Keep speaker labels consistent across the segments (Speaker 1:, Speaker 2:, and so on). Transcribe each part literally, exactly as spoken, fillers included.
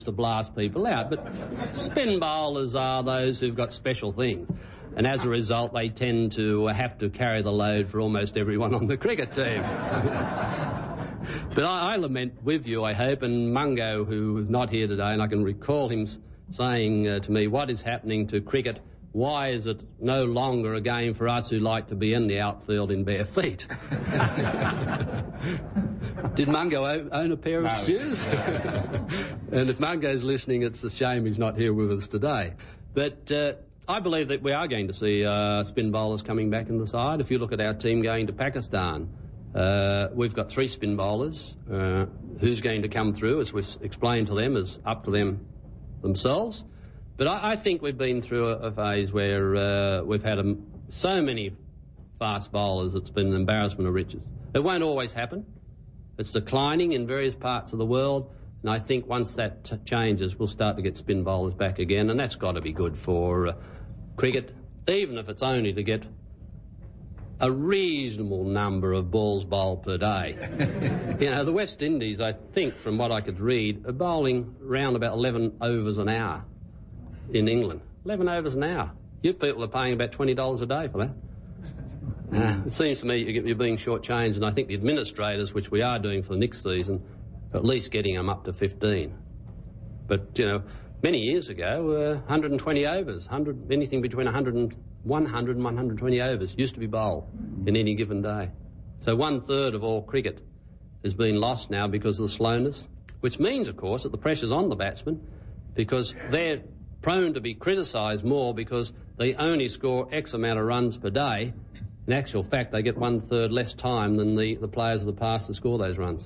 Speaker 1: to blast people out, but spin bowlers are those who've got special things, and as a result they tend to have to carry the load for almost everyone on the cricket team. But I, I lament with you, I hope, and Mungo, who is not here today, and I can recall him saying uh, to me, what is happening to cricket? Why is it no longer a game for us who like to be in the outfield in bare feet? Did Mungo own a pair of no. shoes? And if Mungo's listening, it's a shame he's not here with us today. But uh, I believe that we are going to see uh, spin bowlers coming back in the side. If you look at our team going to Pakistan, uh, we've got three spin bowlers. Uh, who's going to come through, as we've explained to them, is up to them themselves. But I, I think we've been through a, a phase where uh, we've had a, so many fast bowlers, it's been an embarrassment of riches. It won't always happen. It's declining in various parts of the world, and I think once that t changes, we'll start to get spin bowlers back again, and that's got to be good for uh, cricket, even if it's only to get a reasonable number of balls bowled per day. You know, the West Indies, I think, from what I could read, are bowling round about eleven overs an hour in England. eleven overs an hour. You people are paying about twenty dollars a day for that. Uh, it seems to me you're being shortchanged, and I think the administrators, which we are doing for the next season, are at least getting them up to fifteen. But, you know, many years ago, uh, one hundred twenty overs, one hundred, anything between one hundred and one hundred and one hundred twenty overs used to be bowled in any given day. So one third of all cricket has been lost now because of the slowness, which means, of course, that the pressure's on the batsmen because they're prone to be criticised more because they only score X amount of runs per day. In actual fact, they get one-third less time than the, the players of the past to score those runs.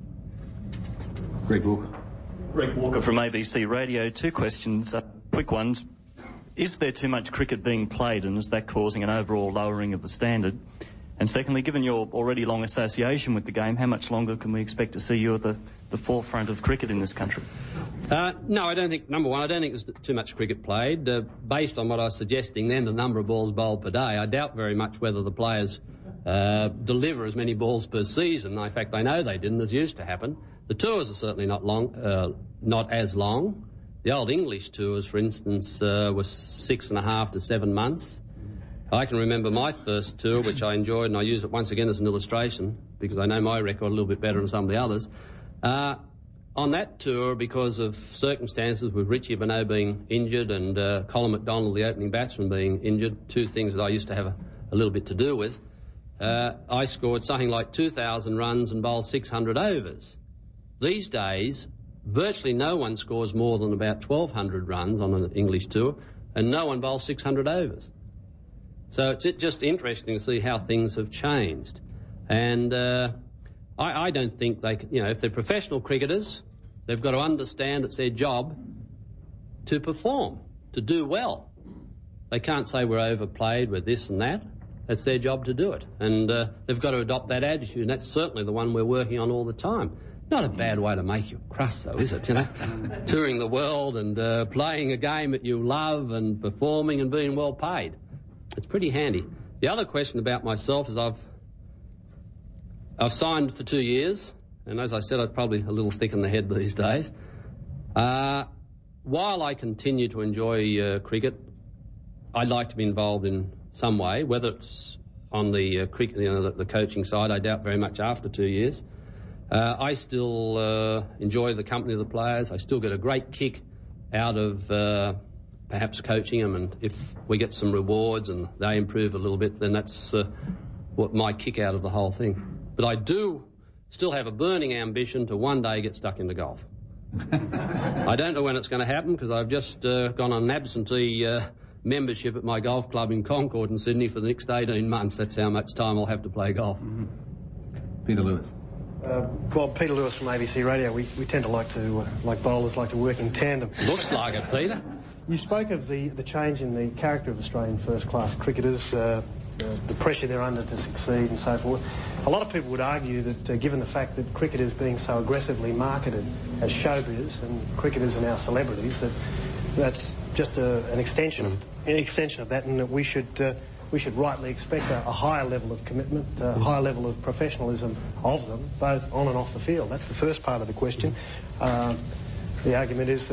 Speaker 2: Greg Walker.
Speaker 3: Greg Walker from A B C Radio. Two questions, uh, quick ones. Is there too much cricket being played, and is that causing an overall lowering of the standard? And secondly, given your already long association with the game, how much longer can we expect to see you at the, the forefront of cricket in this country?
Speaker 1: Uh, no, I don't think, number one, I don't think there's too much cricket played. Uh, based on what I was suggesting then, the number of balls bowled per day, I doubt very much whether the players uh, deliver as many balls per season. In fact, I know they didn't, as used to happen. The tours are certainly not long, uh, not as long. The old English tours, for instance, uh, were six and a half to seven months. I can remember my first tour, which I enjoyed, and I use it once again as an illustration, because I know my record a little bit better than some of the others. Uh, on that tour, because of circumstances with Richie Benaud being injured and uh, Colin McDonald, the opening batsman, being injured, two things that I used to have a, a little bit to do with, uh, I scored something like two thousand runs and bowled six hundred overs. These days, virtually no one scores more than about twelve hundred runs on an English tour, and no one bowls six hundred overs. So it's just interesting to see how things have changed. And uh, I, I don't think they can, you know, if they're professional cricketers, they've got to understand it's their job to perform, to do well. They can't say we're overplayed, we're this and that. It's their job to do it. And uh, they've got to adopt that attitude, and that's certainly the one we're working on all the time. Not a bad way to make your crust, though, is it, you know? Touring the world and uh, playing a game that you love and performing and being well paid. It's pretty handy. The other question about myself is I've I've signed for two years, and as I said, I'm probably a little thick in the head these days. Uh, while I continue to enjoy uh, cricket, I'd like to be involved in some way, whether it's on the uh, cricket, you know, the, the coaching side. I doubt very much after two years. Uh, I still uh, enjoy the company of the players. I still get a great kick out of uh, perhaps coaching them, and if we get some rewards and they improve a little bit, then that's uh, what my kick out of the whole thing. But I do still have a burning ambition to one day get stuck into golf. I don't know when it's going to happen, because I've just uh, gone on an absentee uh, membership at my golf club in Concord in Sydney for the next eighteen months. That's how much time I'll have to play golf.
Speaker 2: Mm-hmm. Peter Lewis.
Speaker 4: Uh, well, Peter Lewis from A B C Radio. We, we tend to like to, uh, like bowlers, like to work in tandem.
Speaker 1: Looks like it, Peter.
Speaker 4: You spoke of the, the change in the character of Australian first-class cricketers, uh, uh, the pressure they're under to succeed and so forth. A lot of people would argue that uh, given the fact that cricket is being so aggressively marketed as showbiz and cricketers are now celebrities, that that's just a, an extension of an extension of that, and that we should uh, we should rightly expect a, a higher level of commitment, a higher level of professionalism of them, both on and off the field. That's the first part of the question. Uh, The argument is